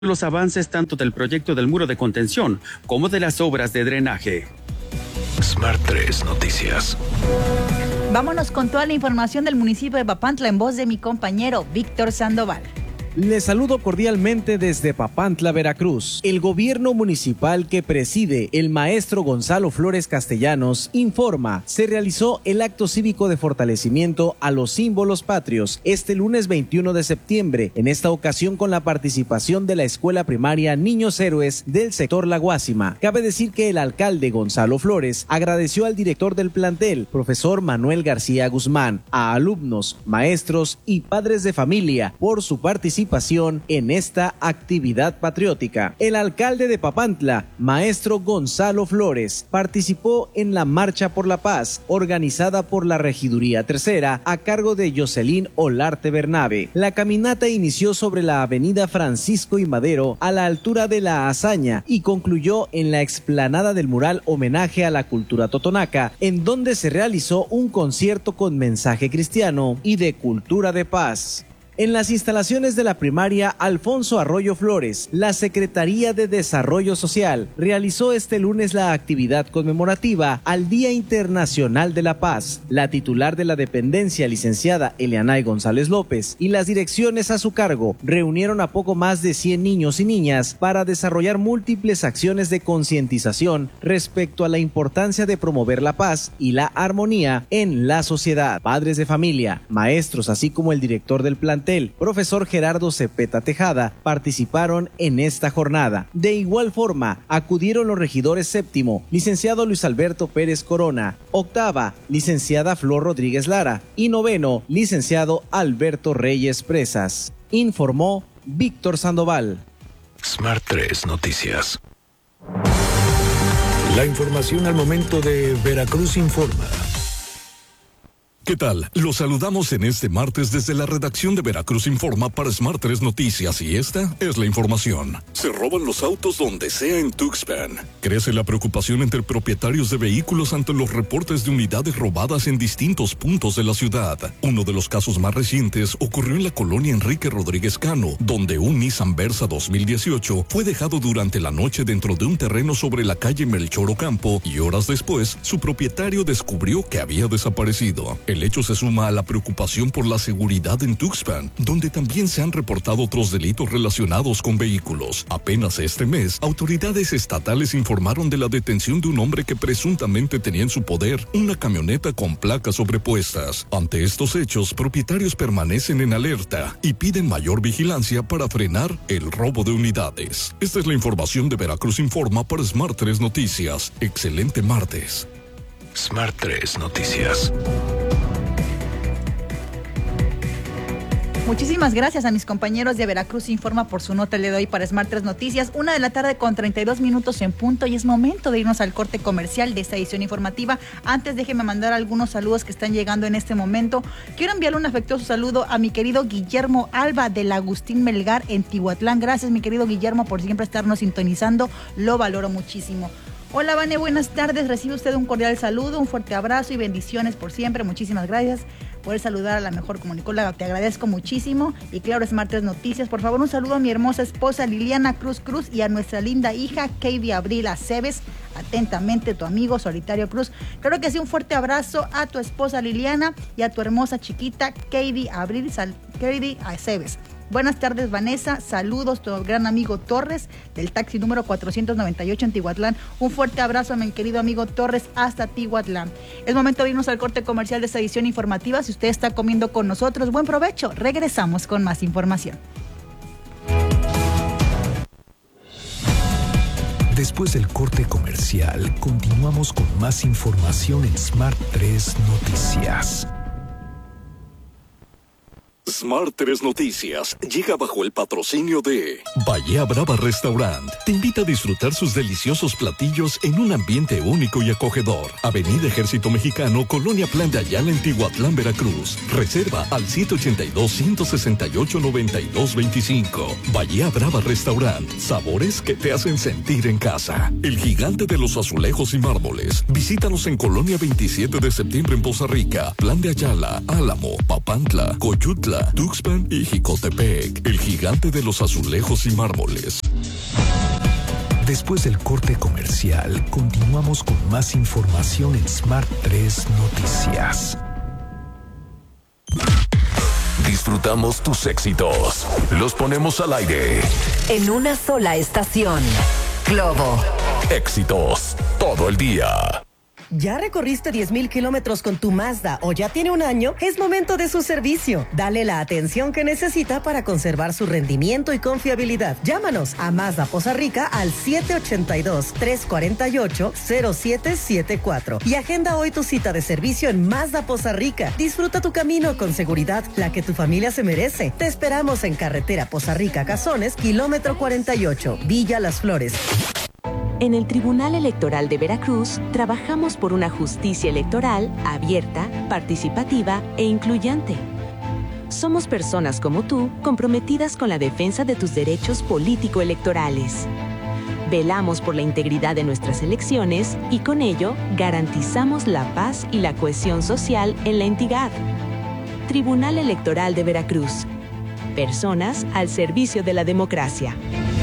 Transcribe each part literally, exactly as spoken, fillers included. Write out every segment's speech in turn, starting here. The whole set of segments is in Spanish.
los avances tanto del proyecto del muro de contención como de las obras de drenaje. Smart tres Noticias. Vámonos con toda la información del municipio de Papantla en voz de mi compañero Víctor Sandoval. Les saludo cordialmente desde Papantla, Veracruz. El gobierno municipal que preside el maestro Gonzalo Flores Castellanos informa, se realizó el acto cívico de fortalecimiento a los símbolos patrios este lunes veintiuno de septiembre, en esta ocasión con la participación de la escuela primaria Niños Héroes del sector La Guásima. Cabe decir que el alcalde Gonzalo Flores agradeció al director del plantel, profesor Manuel García Guzmán, a alumnos, maestros y padres de familia por su participación en esta actividad patriótica. El alcalde de Papantla, maestro Gonzalo Flores, participó en la Marcha por la Paz, organizada por la Regiduría Tercera, a cargo de Jocelyn Olarte Bernabe. La caminata inició sobre la avenida Francisco y Madero, a la altura de La Hazaña, y concluyó en la explanada del mural Homenaje a la Cultura Totonaca, en donde se realizó un concierto con mensaje cristiano y de cultura de paz. En las instalaciones de la primaria Alfonso Arroyo Flores, la Secretaría de Desarrollo Social realizó este lunes la actividad conmemorativa al Día Internacional de la Paz. La titular de la dependencia, licenciada Elianay González López, y las direcciones a su cargo reunieron a poco más de cien niños y niñas para desarrollar múltiples acciones de concientización respecto a la importancia de promover la paz y la armonía en la sociedad. Padres de familia, maestros, así como el director del plantel, profesor Gerardo Cepeta Tejada, participaron en esta jornada. De igual forma, acudieron los regidores séptimo, licenciado Luis Alberto Pérez Corona, octava, licenciada Flor Rodríguez Lara, y noveno, licenciado Alberto Reyes Presas. Informó Víctor Sandoval. Smart tres Noticias. La información al momento de Veracruz Informa. ¿Qué tal? Los saludamos en este martes desde la redacción de Veracruz Informa para Smart tres Noticias, y esta es la información. Se roban los autos donde sea en Tuxpan. Crece la preocupación entre propietarios de vehículos ante los reportes de unidades robadas en distintos puntos de la ciudad. Uno de los casos más recientes ocurrió en la colonia Enrique Rodríguez Cano, donde un Nissan Versa dos mil dieciocho fue dejado durante la noche dentro de un terreno sobre la calle Melchor Ocampo, y horas después su propietario descubrió que había desaparecido. El hecho se suma a la preocupación por la seguridad en Tuxpan, donde también se han reportado otros delitos relacionados con vehículos. Apenas este mes, autoridades estatales informaron de la detención de un hombre que presuntamente tenía en su poder una camioneta con placas sobrepuestas. Ante estos hechos, propietarios permanecen en alerta y piden mayor vigilancia para frenar el robo de unidades. Esta es la información de Veracruz Informa para Smart tres Noticias. Excelente martes. Smart tres Noticias. Muchísimas gracias a mis compañeros de Veracruz Informa por su nota el día de hoy para Smart tres Noticias. Una de la tarde con treinta y dos minutos en punto, y es momento de irnos al corte comercial de esta edición informativa. Antes, déjenme mandar algunos saludos que están llegando en este momento. Quiero enviarle un afectuoso saludo a mi querido Guillermo Alba del Agustín Melgar en Tihuatlán. Gracias, mi querido Guillermo, por siempre estarnos sintonizando. Lo valoro muchísimo. Hola, Vane, buenas tardes. Recibe usted un cordial saludo, un fuerte abrazo y bendiciones por siempre. Muchísimas gracias. Poder saludar a la mejor comunicóloga, te agradezco muchísimo. Y claro, Smart tres Noticias, por favor, un saludo a mi hermosa esposa Liliana Cruz Cruz y a nuestra linda hija Katie Abril Aceves. Atentamente, tu amigo Solitario Cruz. Claro que sí, un fuerte abrazo a tu esposa Liliana y a tu hermosa chiquita Katie Abril Sal- Katie Aceves. Buenas tardes, Vanessa. Saludos, tu gran amigo Torres, del taxi número cuatrocientos noventa y ocho en Tihuatlán. Un fuerte abrazo a mi querido amigo Torres hasta Tihuatlán. Es momento de irnos al corte comercial de esta edición informativa. Si usted está comiendo con nosotros, buen provecho. Regresamos con más información. Después del corte comercial, continuamos con más información en Smart tres Noticias. Smart tres Noticias llega bajo el patrocinio de Bahía Brava Restaurant. Te invita a disfrutar sus deliciosos platillos en un ambiente único y acogedor. Avenida Ejército Mexicano, Colonia Plan de Ayala, en Tihuatlán, Veracruz. Reserva al siete ochenta y dos, ciento sesenta y ocho, noventa y dos veinticinco. Bahía Brava Restaurant. Sabores que te hacen sentir en casa. El gigante de los azulejos y mármoles. Visítanos en Colonia veintisiete de septiembre en Poza Rica, Plan de Ayala, Álamo, Papantla, Coyutla, Tuxpan y Jicotepec, el gigante de los azulejos y mármoles. Después del corte comercial, continuamos con más información en Smart tres Noticias. Disfrutamos tus éxitos. Los ponemos al aire. En una sola estación. Globo. Éxitos todo el día. ¿Ya recorriste diez mil kilómetros con tu Mazda o ya tiene un año? Es momento de su servicio. Dale la atención que necesita para conservar su rendimiento y confiabilidad. Llámanos a Mazda Poza Rica al siete ocho dos, tres cuatro ocho, cero siete siete cuatro y agenda hoy tu cita de servicio en Mazda Poza Rica. Disfruta tu camino con seguridad, la que tu familia se merece. Te esperamos en carretera Poza Rica Cazones, kilómetro cuarenta y ocho, Villa Las Flores. En el Tribunal Electoral de Veracruz, trabajamos por una justicia electoral abierta, participativa e incluyente. Somos personas como tú, comprometidas con la defensa de tus derechos político-electorales. Velamos por la integridad de nuestras elecciones y con ello garantizamos la paz y la cohesión social en la entidad. Tribunal Electoral de Veracruz. Personas al servicio de la democracia.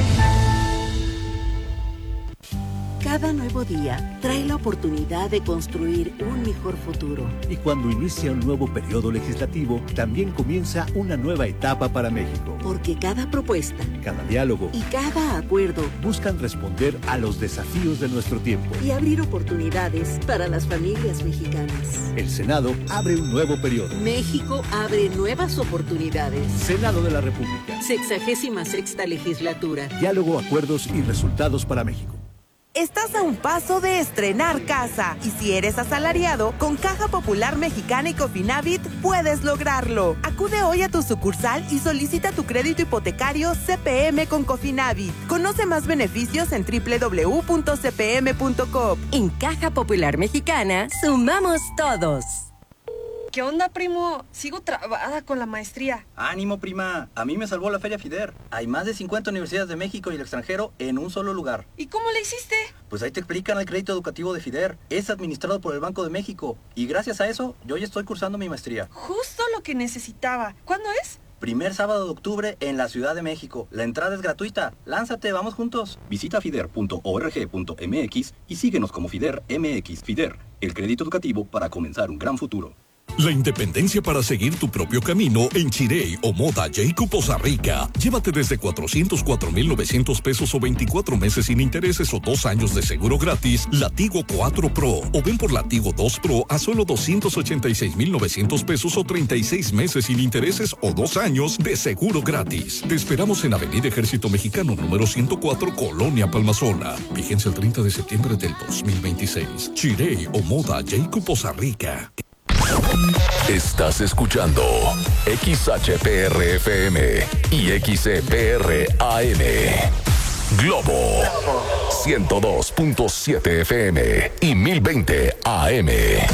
Cada nuevo día trae la oportunidad de construir un mejor futuro. Y cuando inicia un nuevo periodo legislativo, también comienza una nueva etapa para México. Porque cada propuesta, cada diálogo y cada acuerdo buscan responder a los desafíos de nuestro tiempo y abrir oportunidades para las familias mexicanas. El Senado abre un nuevo periodo. México abre nuevas oportunidades. Senado de la República. Sexagésima sexta legislatura. Diálogo, acuerdos y resultados para México. Estás a un paso de estrenar casa y si eres asalariado, con Caja Popular Mexicana y Cofinavit puedes lograrlo. Acude hoy a tu sucursal y solicita tu crédito hipotecario C P M con Cofinavit. Conoce más beneficios en doble u doble u doble u punto c p m punto com. En Caja Popular Mexicana, sumamos todos. ¿Qué onda, primo? Sigo trabada con la maestría. Ánimo, prima. A mí me salvó la Feria FIDER. Hay más de cincuenta universidades de México y el extranjero en un solo lugar. ¿Y cómo le hiciste? Pues ahí te explican el crédito educativo de FIDER. Es administrado por el Banco de México. Y gracias a eso, yo ya estoy cursando mi maestría. Justo lo que necesitaba. ¿Cuándo es? Primer sábado de octubre en la Ciudad de México. La entrada es gratuita. Lánzate, vamos juntos. Visita fider punto org punto m x y síguenos como FIDER M X. FIDER, el crédito educativo para comenzar un gran futuro. La independencia para seguir tu propio camino en Chirey o Moda Jacob Poza Rica. Llévate desde cuatrocientos cuatro mil novecientos pesos o veinticuatro meses sin intereses o dos años de seguro gratis Latigo cuatro Pro. O ven por Latigo dos Pro a solo doscientos ochenta y seis mil novecientos pesos o treinta y seis meses sin intereses o dos años de seguro gratis. Te esperamos en Avenida Ejército Mexicano número ciento cuatro, Colonia Palmasola. Vigencia el treinta de septiembre del dos mil veintiséis. Chirey o Moda Jacob Poza Rica. Estás escuchando X H P R F M y X E P R A M. Globo ciento dos punto siete F M y mil veinte A M.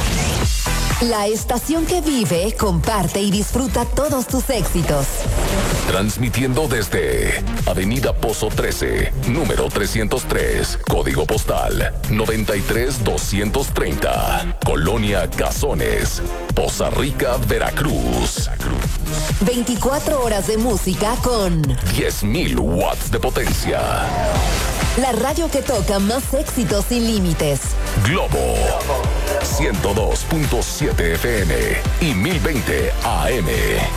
La estación que vive, comparte y disfruta todos tus éxitos. Transmitiendo desde Avenida Pozo trece, número trescientos tres, código postal noventa y tres doscientos treinta, Colonia Cazones, Poza Rica, Veracruz. veinticuatro horas de música con diez mil watts de potencia. La radio que toca más éxitos sin límites. Globo ciento dos punto siete F M y mil veinte A M.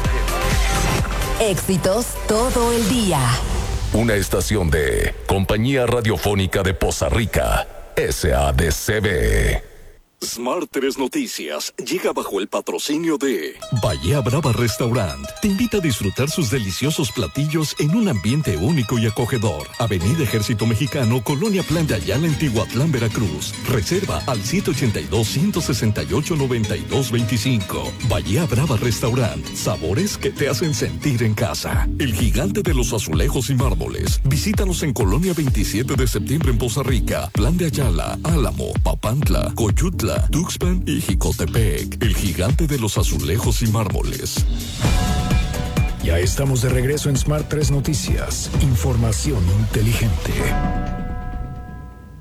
Éxitos todo el día. Una estación de Compañía Radiofónica de Poza Rica, S A D C B. Smart tres Noticias llega bajo el patrocinio de Bahía Brava Restaurant. Te invita a disfrutar sus deliciosos platillos en un ambiente único y acogedor. Avenida Ejército Mexicano, Colonia Plan de Ayala, en Tihuatlán, Veracruz. Reserva al siete ocho dos, uno seis ocho, nueve dos dos cinco. Bahía Brava Restaurant. Sabores que te hacen sentir en casa. El gigante de los azulejos y mármoles. Visítanos en Colonia veintisiete de septiembre en Poza Rica, Plan de Ayala, Álamo, Papantla, Coyutla, Tuxpan y Jicotepec, el gigante de los azulejos y mármoles. Ya estamos de regreso en Smart tres Noticias. Información inteligente.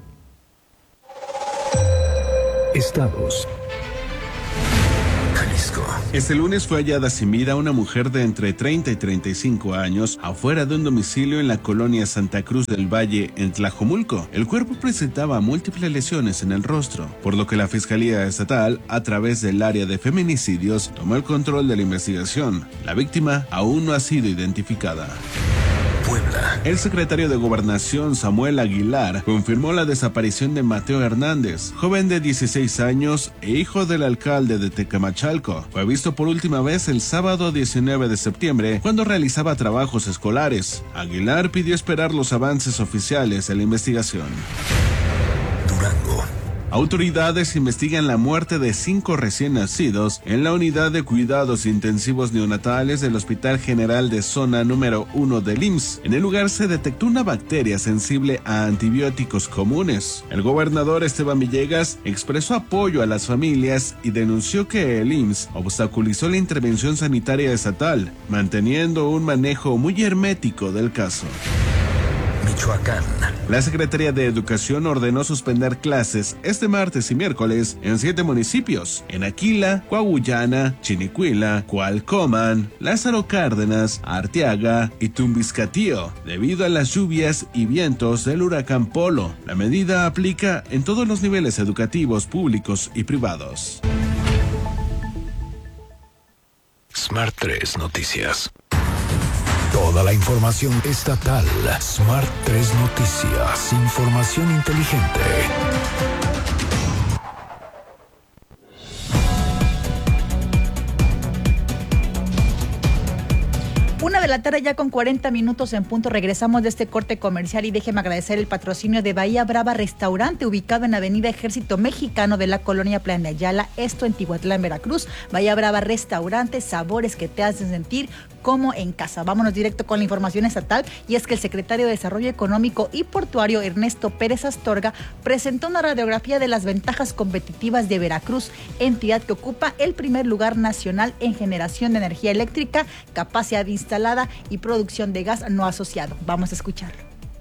Estados: Jalisco, Jalisco. Este lunes fue hallada sin vida una mujer de entre treinta y treinta y cinco años afuera de un domicilio en la colonia Santa Cruz del Valle, en Tlajomulco. El cuerpo presentaba múltiples lesiones en el rostro, por lo que la Fiscalía Estatal, a través del área de feminicidios, tomó el control de la investigación. La víctima aún no ha sido identificada. Puebla. El secretario de Gobernación, Samuel Aguilar, confirmó la desaparición de Mateo Hernández, joven de dieciséis años e hijo del alcalde de Tecamachalco. Fue visto por última vez el sábado diecinueve de septiembre, cuando realizaba trabajos escolares. Aguilar pidió esperar los avances oficiales de la investigación. Durango. Autoridades investigan la muerte de cinco recién nacidos en la unidad de cuidados intensivos neonatales del Hospital General de Zona número uno del I M S S. En el lugar se detectó una bacteria sensible a antibióticos comunes. El gobernador Esteban Villegas expresó apoyo a las familias y denunció que el I M S S obstaculizó la intervención sanitaria estatal, manteniendo un manejo muy hermético del caso. Michoacán. La Secretaría de Educación ordenó suspender clases este martes y miércoles en siete municipios: en Aquila, Coahullana, Chinicuila, Cualcomán, Lázaro Cárdenas, Arteaga y Tumbiscatío, debido a las lluvias y vientos del huracán Polo. La medida aplica en todos los niveles educativos públicos y privados. Smart tres Noticias. Toda la información estatal. Smart tres Noticias. Información inteligente. Una de la tarde ya con cuarenta minutos en punto. Regresamos de este corte comercial y déjeme agradecer el patrocinio de Bahía Brava Restaurante, ubicado en Avenida Ejército Mexicano de la colonia Plan de Ayala, esto en Tihuatlán, Veracruz. Bahía Brava Restaurante, sabores que te hacen sentir como en casa. Vámonos directo con la información estatal, y es que el secretario de Desarrollo Económico y Portuario, Ernesto Pérez Astorga, presentó una radiografía de las ventajas competitivas de Veracruz, entidad que ocupa el primer lugar nacional en generación de energía eléctrica, capacidad instalada y producción de gas no asociado. Vamos a escucharlo.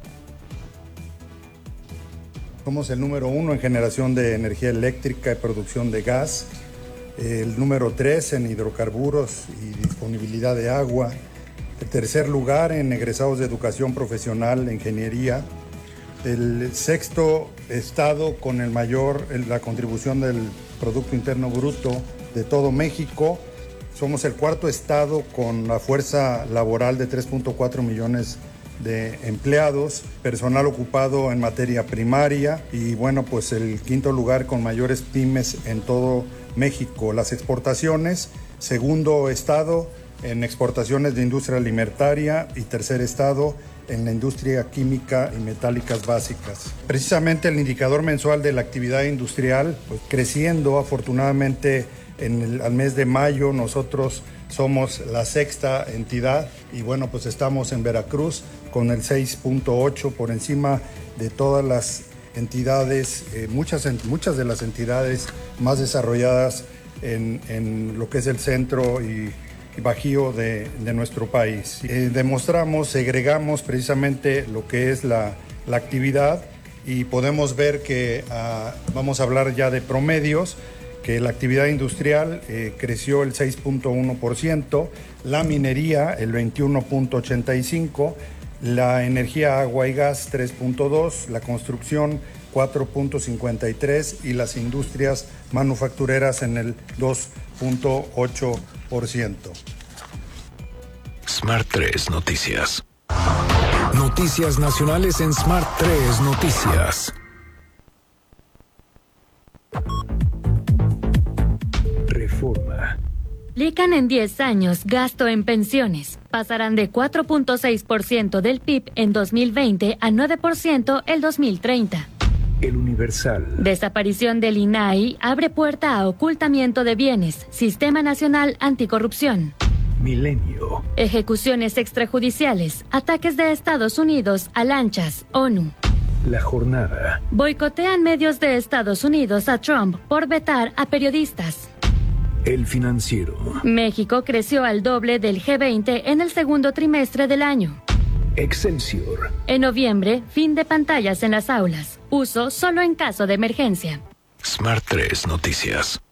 Somos el número uno en generación de energía eléctrica y producción de gas, el número tres en hidrocarburos y disponibilidad de agua, el tercer lugar en egresados de educación profesional e ingeniería, el sexto estado con el mayor, la contribución del Producto Interno Bruto de todo México. Somos el cuarto estado con la fuerza laboral de tres punto cuatro millones de empleados, personal ocupado en materia primaria y bueno, pues el quinto lugar con mayores pymes en todo México. Las exportaciones, segundo estado en exportaciones de industria alimentaria y tercer estado en la industria química y metálicas básicas. Precisamente el indicador mensual de la actividad industrial, pues, creciendo afortunadamente. En el, al mes de mayo nosotros somos la sexta entidad y bueno, pues estamos en Veracruz con el seis punto ocho por encima de todas las entidades, eh, muchas, muchas de las entidades más desarrolladas en, en lo que es el centro y, y bajío de, de nuestro país. Eh, demostramos, segregamos precisamente lo que es la, la actividad y podemos ver que uh, vamos a hablar ya de promedios, que la actividad industrial eh, creció el seis punto uno por ciento, la minería el veintiuno punto ochenta y cinco por ciento, la energía, agua y gas tres punto dos por ciento, la construcción cuatro punto cincuenta y tres por ciento y las industrias manufactureras en el dos punto ocho por ciento. Smart tres Noticias. Noticias nacionales en Smart tres Noticias. Reforma. Duplican en diez años gasto en pensiones. Pasarán de cuatro punto seis por ciento del P I B en dos mil veinte a nueve por ciento el dos mil treinta. El Universal. Desaparición del I N A I abre puerta a ocultamiento de bienes. Sistema Nacional Anticorrupción. Milenio. Ejecuciones extrajudiciales. Ataques de Estados Unidos a lanchas. ONU. La Jornada. Boicotean medios de Estados Unidos a Trump por vetar a periodistas. El Financiero. México creció al doble del G veinte en el segundo trimestre del año. Excelsior. En noviembre, fin de pantallas en las aulas. Uso solo en caso de emergencia. Smart tres Noticias.